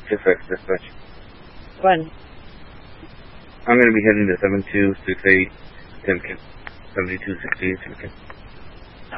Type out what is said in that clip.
6X dispatch. When? I'm going to be heading to 7268 Timken. 7268 Timken.